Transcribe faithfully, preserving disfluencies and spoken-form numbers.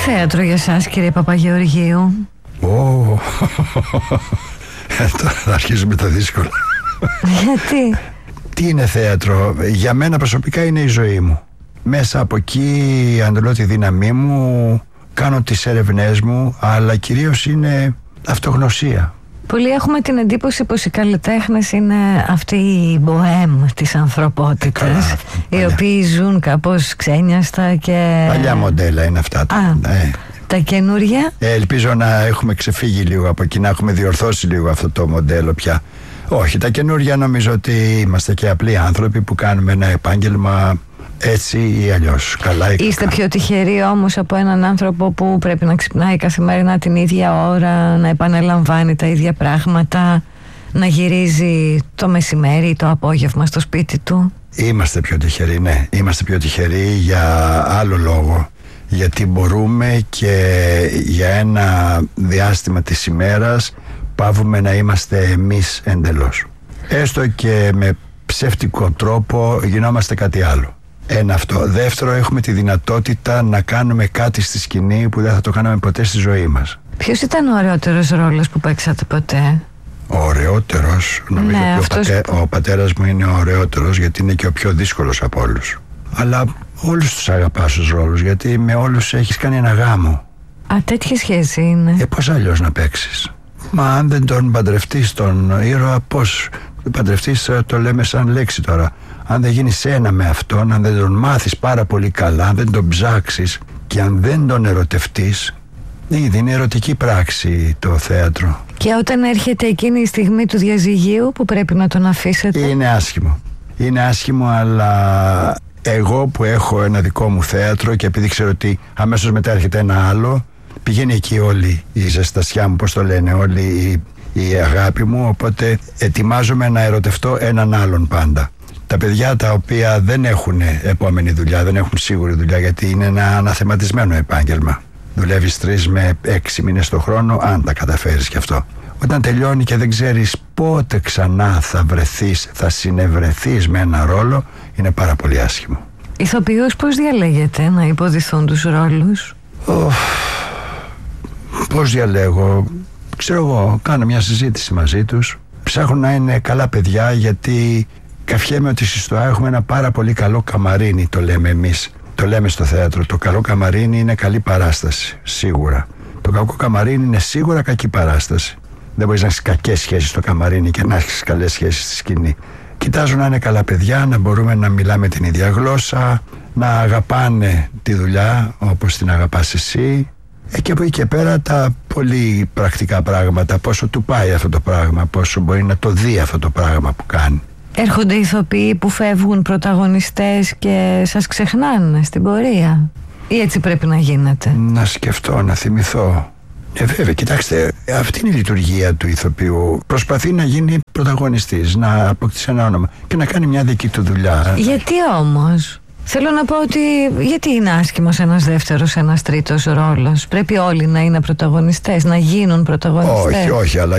θέατρο για σας, κύριε Παπαγεωργίου? Ω, τώρα αρχίζουμε τα δύσκολα. Γιατί? Τι είναι θέατρο? Για μένα προσωπικά είναι η ζωή μου. Μέσα από εκεί αντλώ τη δύναμή μου, κάνω τις έρευνές μου, αλλά κυρίως είναι αυτογνωσία. Πολλοί έχουμε την εντύπωση πως οι καλλιτέχνες είναι αυτοί οι μποέμ της ανθρωπότητας, ε, οι οποίοι ζουν κάπως ξένιαστα και... Παλιά μοντέλα είναι αυτά. Α, ναι. Τα καινούργια. Ε, ελπίζω να έχουμε ξεφύγει λίγο από εκεί, να έχουμε διορθώσει λίγο αυτό το μοντέλο πια. Όχι, τα καινούργια νομίζω ότι είμαστε και απλοί άνθρωποι που κάνουμε ένα επάγγελμα έτσι ή αλλιώς. Καλά ή Είστε κακά. πιο τυχεροί όμως από έναν άνθρωπο που πρέπει να ξυπνάει καθημερινά την ίδια ώρα, να επαναλαμβάνει τα ίδια πράγματα, να γυρίζει το μεσημέρι ή το απόγευμα στο σπίτι του? Είμαστε πιο τυχεροί, ναι. Είμαστε πιο τυχεροί για άλλο λόγο. Γιατί μπορούμε και για ένα διάστημα της ημέρας πάβουμε να είμαστε εμείς εντελώς. Έστω και με ψεύτικο τρόπο γινόμαστε κάτι άλλο. Ένα αυτό. Δεύτερο, έχουμε τη δυνατότητα να κάνουμε κάτι στη σκηνή που δεν θα το κάναμε ποτέ στη ζωή μας. Ποιος ήταν ο ωραιότερος ρόλος που παίξατε ποτέ? Ο ωραιότερος, νομίζω Ναι, ότι ο, πατέ, που... ο πατέρας μου είναι ο ωραιότερος, γιατί είναι και ο πιο δύσκολος από όλους. Αλλά όλους τους αγαπάς τους ρόλους, γιατί με όλους έχεις κάνει ένα γάμο. Α, τέτοια σχέση είναι. Ε, πώς αλλιώς να παίξεις? Μα αν δεν τον παντρευτείς τον ήρωα, πώς? Παντρευτείς, το λέμε σαν λέξη τώρα. Αν δεν γίνεις ένα με αυτόν, αν δεν τον μάθεις πάρα πολύ καλά, αν δεν τον ψάξεις και αν δεν τον ερωτευτείς, ήδη είναι ερωτική πράξη το θέατρο. Και όταν έρχεται εκείνη η στιγμή του διαζυγίου που πρέπει να τον αφήσετε? Είναι άσχημο. Είναι άσχημο, αλλά εγώ που έχω ένα δικό μου θέατρο και επειδή ξέρω ότι αμέσως μετά έρχεται ένα άλλο, πηγαίνει εκεί όλη η ζεστασιά μου, πώς το λένε, όλη η, η αγάπη μου, οπότε ετοιμάζομαι να ερωτευτώ έναν άλλον πάντα. Τα παιδιά τα οποία δεν έχουν επόμενη δουλειά, δεν έχουν σίγουρη δουλειά, γιατί είναι ένα αναθεματισμένο επάγγελμα. Δουλεύεις τρεις με έξι μήνες το χρόνο, αν τα καταφέρεις κι αυτό. Όταν τελειώνει και δεν ξέρεις πότε ξανά θα βρεθείς, θα συνευρεθείς με ένα ρόλο, είναι πάρα πολύ άσχημο. Ηθοποιούς πώς διαλέγετε να υποδηθούν τους ρόλους? Oh, πώς διαλέγω? Ξέρω εγώ, κάνω μια συζήτηση μαζί τους. Ψάχνω να είναι καλά παιδιά, γιατί καφιέμαι ότι στη ΣΤΟΑ έχουμε ένα πάρα πολύ καλό καμαρίνι, το λέμε εμείς. Το λέμε στο θέατρο. Το καλό καμαρίνι είναι καλή παράσταση, σίγουρα. Το κακό καμαρίνι είναι σίγουρα κακή παράσταση. Δεν μπορείς να έχεις κακές σχέσεις στο καμαρίνι και να έχεις καλές σχέσεις στη σκηνή. Κοιτάζω να είναι καλά παιδιά, να μπορούμε να μιλάμε την ίδια γλώσσα, να αγαπάνε τη δουλειά όπως την αγαπάς εσύ. Ε, και από εκεί και πέρα τα πολύ πρακτικά πράγματα, πόσο του πάει αυτό το πράγμα, πόσο μπορεί να το δει αυτό το πράγμα που κάνει. Έρχονται ηθοποιοί που φεύγουν πρωταγωνιστές και σας ξεχνάνε στην πορεία, ή έτσι πρέπει να γίνεται? Να σκεφτώ, να θυμηθώ. Ε, βέβαια, κοιτάξτε, αυτή είναι η λειτουργία του ηθοποιού. Προσπαθεί να γίνει πρωταγωνιστής, να αποκτήσει ένα όνομα και να κάνει μια δική του δουλειά. Γιατί όμως? Θέλω να πω ότι γιατί είναι άσχημος ένας δεύτερος, ένας τρίτος ρόλος? Πρέπει όλοι να είναι πρωταγωνιστές, να γίνουν πρωταγωνιστές? Όχι, όχι, αλλά